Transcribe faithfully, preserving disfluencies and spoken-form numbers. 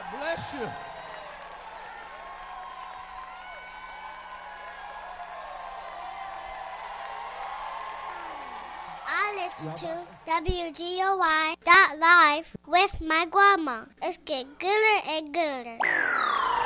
Bless you. I listen to W G O Y dot live with my grandma. It's get gooder and gooder.